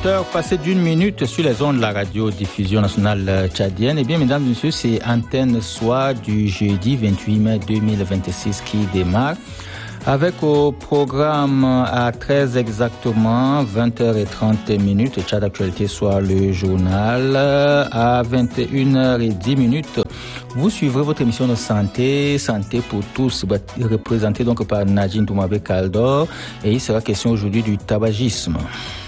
20h, passé d'une minute sur les ondes de la radio-diffusion nationale tchadienne. Eh bien, mesdames et messieurs, c'est Antenne Soir du jeudi 28 mai 2026 qui démarre. Avec au programme à 13 exactement, 20h30, Tchad Actualité soit le journal. À 21h10, vous suivrez votre émission de santé pour tous, représentée donc par Nadine Doumabe Kaldor. Et il sera question aujourd'hui du tabagisme.